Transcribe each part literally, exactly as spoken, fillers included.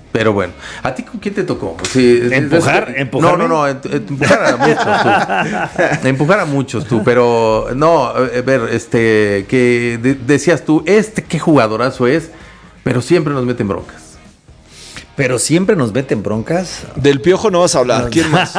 Pero bueno, ¿a ti con quién te tocó? Sí, ¿Empujar? Es, ¿Empujar? No, no, no, empujar a muchos tú. Empujar a muchos tú, pero no, a ver, este, que de, decías tú, este qué jugadorazo es, pero siempre nos meten broncas. Pero siempre nos meten broncas. Del Piojo no vas a hablar, ¿quién más?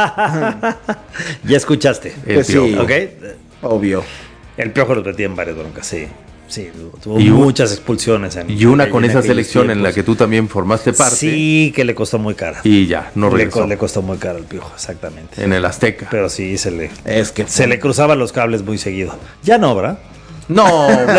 Ya escuchaste. El Pues sí, Piojo. ¿Ok? obvio. El Piojo nos metía en varias broncas, sí. Sí, tuvo Y un- muchas expulsiones. En, Y una en- con en esa aquellos selección en la tiempos. que tú también formaste parte. Sí, que le costó muy cara. Y ya, no le, regresó. co- le costó muy caro al Piojo, exactamente. En el Azteca. Pero sí, se le, Es que se le cruzaban los cables muy seguido. Ya no, ¿verdad? No, no,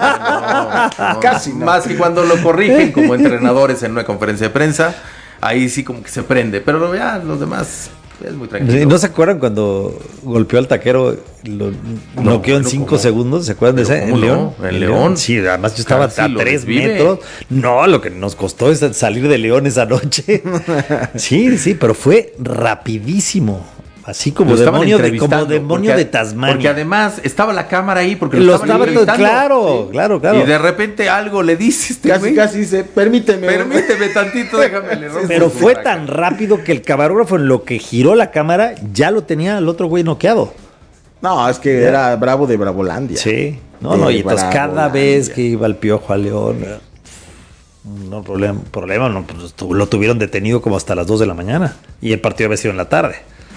no, Casi no. Más que cuando lo corrigen como entrenadores en una conferencia de prensa, ahí sí como que se prende. Pero ya los demás es muy tranquilo. ¿No se acuerdan cuando golpeó al taquero, lo noqueó en bueno, cinco ¿cómo? segundos? ¿Se acuerdan de Pero ese? ¿cómo ¿En no? León? En León. Sí, además yo estaba Casi a lo tres desvive. metros. No, lo que nos costó es salir de León esa noche. Sí, sí, pero fue rapidísimo. Así como Lo estaban demonio, de, entrevistando, como demonio porque- de Tasmania. Porque además estaba la cámara ahí porque Lo lo, estaba estaban todo- entrevistando. claro, claro, claro. Y de repente algo le dice este Casi, güey. casi dice, permíteme. Permíteme tantito, déjame le rompo Pero su fue braca. tan rápido que el camarógrafo en lo que giró la cámara ya lo tenía el otro güey noqueado. No, es que era bravo de Bravolandia. Sí. No, De no, y entonces cada Bravolandia. vez que iba el Piojo a León, eh, no problema, problema no, pues, tu- lo tuvieron detenido como hasta las dos de la mañana y el partido había sido en la tarde.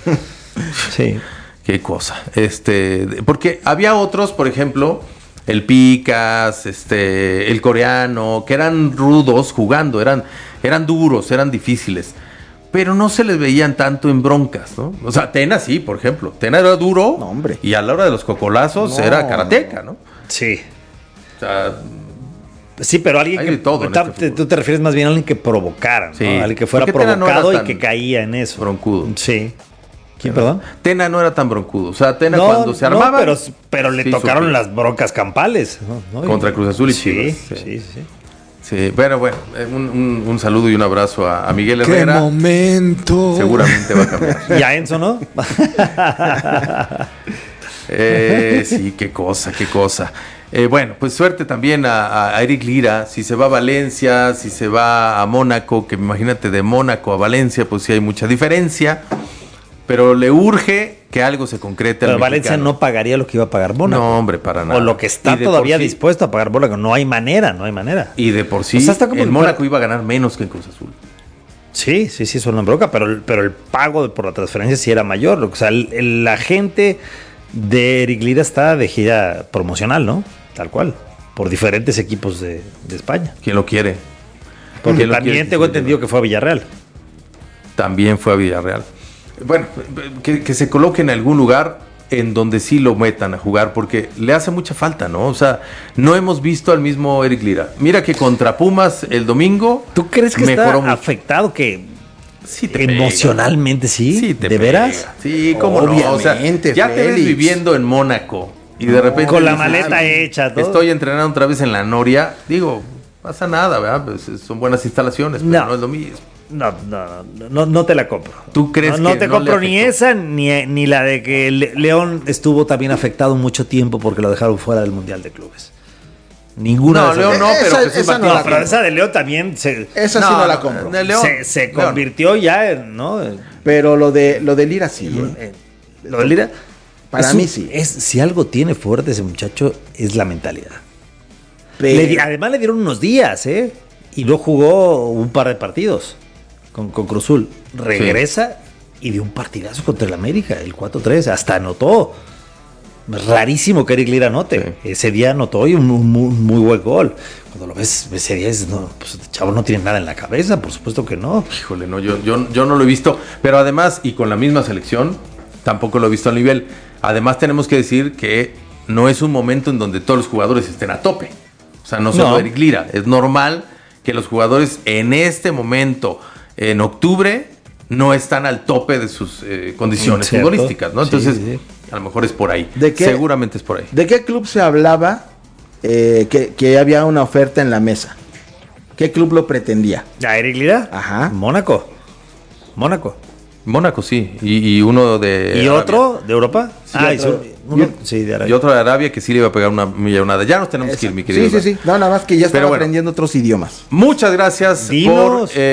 Sí. Qué cosa. Este, porque había otros, por ejemplo, el Picas, este, el coreano, que eran rudos jugando, eran, eran duros, eran difíciles. Pero no se les veían tanto en broncas, ¿no? O sea, Tena sí, por ejemplo. Tena era duro. No, hombre. Y a la hora de los cocolazos No, era karateca, ¿no? Sí. O sea, Sí, pero alguien Hay que de todo en ta- este te- fútbol. tú te refieres más bien a alguien que provocara, ¿no? Sí. Alguien que fuera Porque Tena no era provocado tan y que caía en eso. broncudo. Sí. ¿Quién, perdón? Tena no era tan broncudo. O sea, Tena No, cuando se no, armaba. pero, pero le sí tocaron sufría. las broncas campales. ¿no? ¿No? Contra Cruz Azul y sí, Chivas, Sí, sí. sí, sí. Sí, bueno, bueno, eh, un, un- un saludo y un abrazo a, a Miguel ¡Qué Herrera. momento! Seguramente va a cambiar. Y a Enzo, ¿no? Eh, sí, qué cosa, qué cosa. Eh, bueno, pues suerte también a, a Eric Lira. Si se va a Valencia, si se va a Mónaco, que imagínate de Mónaco a Valencia, pues sí hay mucha diferencia. Pero le urge que algo se concrete al Pero Valencia mexicano. no pagaría lo que iba a pagar Mónaco. No, hombre, para nada. O lo que está Y de por todavía sí- dispuesto a pagar Mónaco. No hay manera, no hay manera. Y de por sí, O sea, está como el que Mónaco para- iba a ganar menos que en Cruz Azul. Sí, sí, sí, son una broca, pero, el- pero el pago por la transferencia sí era mayor. O sea, el, el- la gente de Eric Lira está de gira promocional, ¿no? Tal cual. Por diferentes equipos de, de España. ¿Quién lo quiere? Porque ¿Quién lo también quiere? tengo entendido que fue a Villarreal. También fue a Villarreal. Bueno, que, que se coloque en algún lugar en donde sí lo metan a jugar, porque le hace mucha falta, ¿no? O sea, no hemos visto al mismo Eric Lira. Mira que contra Pumas el domingo ¿Tú crees que mejoró está mucho. afectado que Sí te pega. emocionalmente sí? Sí te ¿De pega. veras? Sí, cómo no. O sea, Obviamente, ya te ves Félix. viviendo en Mónaco y de repente Con la dices, maleta "Ah, hecha, todo". Estoy entrenando otra vez en la Noria. Digo, pasa nada, ¿verdad? Pues son buenas instalaciones, pero No. no es lo mismo. No, no, no, no, no te la compro. ¿Tú crees no, no que te no le compro ni afectó? esa ni, ni la de que Le- León estuvo también afectado mucho tiempo porque lo dejaron fuera del Mundial de Clubes. Ninguna No, de esas León no, Esa- pero Jesús esa no Martínez. la No, pero esa de León también se, Esa sí no la compro. de León. se, se León. convirtió ya en, ¿no? En- Pero lo de lo de Lira sí. ¿eh? en- lo de Lira. Para es mí un- sí. Es, si algo tiene fuerte ese muchacho es la mentalidad. Pero- Le di- además le dieron unos días, ¿eh? Y no jugó un par de partidos con, con Cruzul. Regresa y dio un partidazo contra el América, el cuatro tres. Hasta anotó. Rarísimo que Eric Lira anote. Ese día anotó y un, un muy, muy buen gol. Cuando lo ves ese día, dices, no, pues este chavo no tiene nada en la cabeza. Por supuesto que no. Híjole, no, yo, yo, yo no lo he visto. Pero además, y con la misma selección, tampoco lo he visto al nivel. Además, tenemos que decir que no es un momento en donde todos los jugadores estén a tope. O sea, no solo No. Eric Lira. Es normal que los jugadores en este momento, en octubre, no están al tope de sus eh, condiciones Cierto. futbolísticas, ¿no? Sí, Entonces, sí, sí. a lo mejor es por ahí. ¿De qué? Seguramente es por ahí. ¿De qué club se hablaba eh, que, que había una oferta en la mesa? ¿Qué club lo pretendía? ¿A Eric Lira? Ajá. Mónaco. Mónaco. Mónaco, sí. Y, y uno de. ¿Y Arabia. otro de Europa? Sí, ah, y otro- su- uno- sí, de Arabia. Y otro de Arabia que sí le iba a pegar una millonada. Ya nos tenemos que ir, mi querido. Sí, sí, Iván. sí. No, nada más que ya Pero estaba bueno. aprendiendo otros idiomas. Muchas gracias Dinos. por. eh,